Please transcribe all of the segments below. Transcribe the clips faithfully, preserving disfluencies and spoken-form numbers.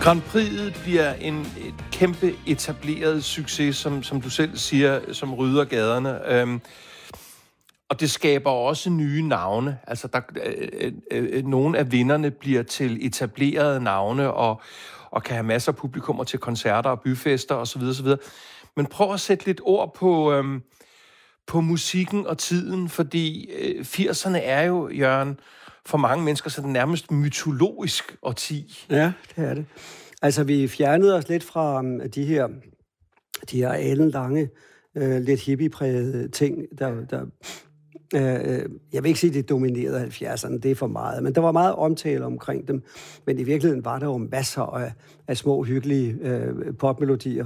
Grand Prix'et bliver en et kæmpe etableret succes, som, som du selv siger, som rydder gaderne. Øhm, og det skaber også nye navne. Altså, der, øh, øh, nogle af vinderne bliver til etablerede navne, og, og kan have masser af publikummer til koncerter og byfester osv. osv. Men prøv at sætte lidt ord på, øhm, på musikken og tiden, fordi øh, firserne er jo, Jørgen, for mange mennesker så er det nærmest mytologisk årti. Ja, det er det. Altså, vi fjernede os lidt fra um, de her, de her alenlange, øh, lidt hippieprægede ting, der, der øh, jeg vil ikke sige, det dominerede halvfjerdserne, det er for meget, men der var meget omtale omkring dem, men i virkeligheden var der jo masser af, af små, hyggelige øh, popmelodier.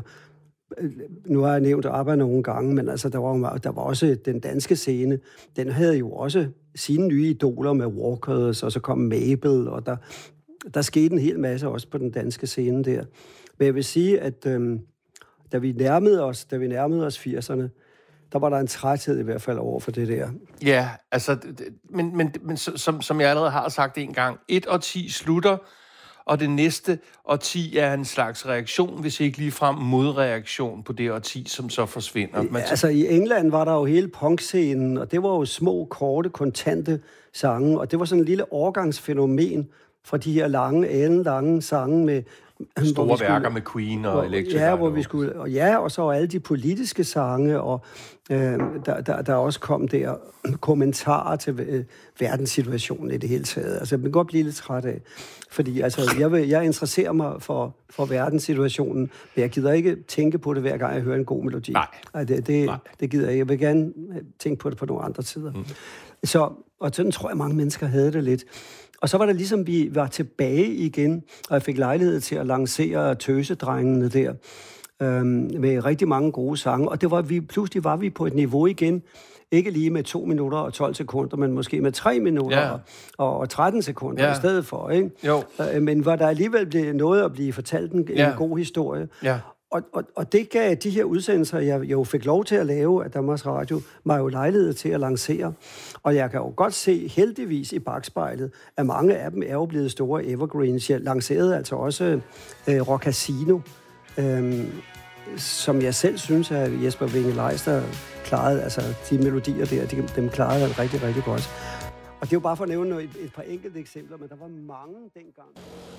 Nu har jeg nævnt ABBA nogle gange, men altså, der var, der var også den danske scene. Den havde jo også sine nye idoler med Walkers, og så kom Mabel, og der, der skete en hel masse også på den danske scene der. Men jeg vil sige, at øhm, da vi nærmede os, da vi nærmede os firserne, der var der en træthed i hvert fald over for det der. Ja, altså, men, men, men som, som jeg allerede har sagt en gang, et årti slutter, og det næste årti er en slags reaktion, hvis ikke ligefrem modreaktion på det årti, som så forsvinder. Ja, altså i England var der jo hele punkscenen, og det var jo små, korte, kontante sange, og det var sådan en lille overgangsfænomen fra de her lange, alenlange sange med store skulle, værker med Queen og Electric. Ja, hvor vi skulle, og ja, og så alle de politiske sange, og øh, der, der, der også kom der kommentarer til øh, verdenssituationen i det hele taget. Altså, jeg kan godt blive lidt træt af, fordi altså, jeg, vil, jeg interesserer mig for, for verdenssituationen, men jeg gider ikke tænke på det, hver gang jeg hører en god melodi. Nej. Ej, det, det, Nej. det gider jeg. Jeg vil gerne tænke på det på nogle andre tider. Mm. Så, og sådan tror jeg, mange mennesker havde det lidt. Og så var det ligesom, vi var tilbage igen, og jeg fik lejlighed til at lancere tøsedrengene der, øhm, med rigtig mange gode sange. Og det var vi, pludselig var vi på et niveau igen, ikke lige med to minutter og tolv sekunder, men måske med tre minutter ja. og, og tretten sekunder ja. i stedet for, ikke? Jo. Men hvor der alligevel blev noget at blive fortalt en, ja. en god historie. Ja. Og, og, og det gav de her udsendelser, jeg jo fik lov til at lave af Danmarks Radio, mig jo lejlighed til at lancere. Og jeg kan jo godt se heldigvis i bagspejlet, at mange af dem er jo blevet store evergreens. Jeg lancerede altså også øh, Rock Casino, øh, som jeg selv synes, at Jesper Winge Leister klarede, altså de melodier der, de, dem klarede han rigtig, rigtig godt. Og det er jo bare for at nævne et, et par enkelte eksempler, men der var mange dengang.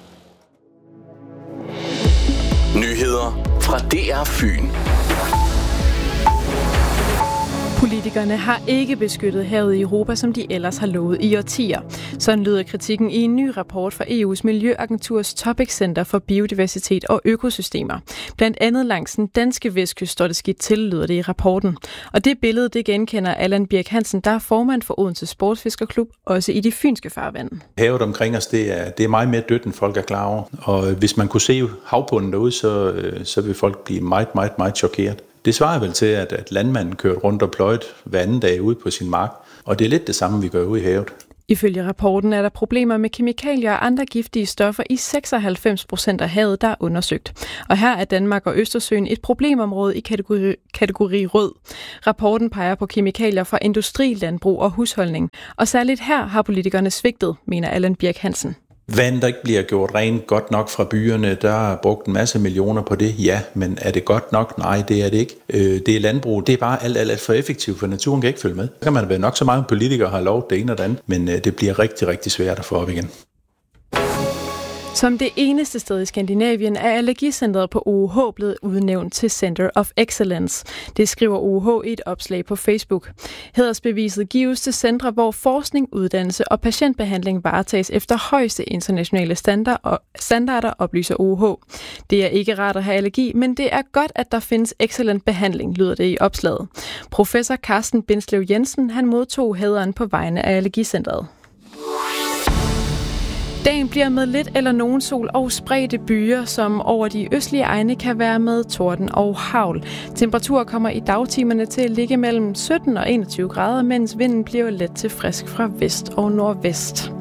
Nyheder fra D R Fyn. Politikerne har ikke beskyttet havet i Europa, som de ellers har lovet i årtier. Sådan lyder kritikken i en ny rapport fra E U's Miljøagenturs Topic Center for Biodiversitet og Økosystemer. Blandt andet langs den danske vestkyst står det skidt til, lyder det i rapporten. Og det billede, det genkender Allan Birk Hansen, der er formand for Odense Sportsfiskerklub, også i de fynske farvande. Havet omkring os, det er, det er meget mere dødt, end folk er klar over. Og hvis man kunne se havbunden derude, så, så vil folk blive meget, meget, meget chokeret. Det svarer vel til, at, at landmanden kørte rundt og pløjede hver anden dag ude på sin mark. Og det er lidt det samme, vi gør ude i havet. Ifølge rapporten er der problemer med kemikalier og andre giftige stoffer i seksoghalvfems procent af havet, der er undersøgt. Og her er Danmark og Østersøen et problemområde i kategori, kategori rød. Rapporten peger på kemikalier fra industri, landbrug og husholdning. Og særligt her har politikerne svigtet, mener Allan Birk Hansen. Vand, der ikke bliver gjort rent godt nok fra byerne, der er brugt en masse millioner på det, ja, men er det godt nok? Nej, det er det ikke. Det er landbrug, det er bare alt, alt, alt for effektivt, for naturen kan ikke følge med. Så kan man være nok så mange politikere har lov det ene og det andet, men det bliver rigtig, rigtig svært at få op igen. Som det eneste sted i Skandinavien er Allergicentret på O U H blevet udnævnt til Center of Excellence. Det skriver O U H i et opslag på Facebook. Hædersbeviset gives til centre, hvor forskning, uddannelse og patientbehandling varetages efter højeste internationale standarder, oplyser O U H. Det er ikke rart at have allergi, men det er godt, at der findes excellent behandling, lyder det i opslaget. Professor Carsten Bindslev Jensen, han modtog hæderen på vegne af Allergicentret. Dagen bliver med lidt eller nogen sol og spredte byer, som over de østlige egne kan være med torden og hagl. Temperaturer kommer i dagtimerne til at ligge mellem sytten og enogtyve grader, mens vinden bliver let til frisk fra vest og nordvest.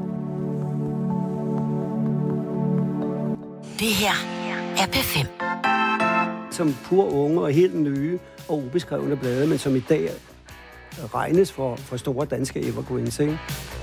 Det her er P fem. Som pur unge og helt nye og ubeskrevne blade, men som i dag regnes for, for store danske evergreens, ikke?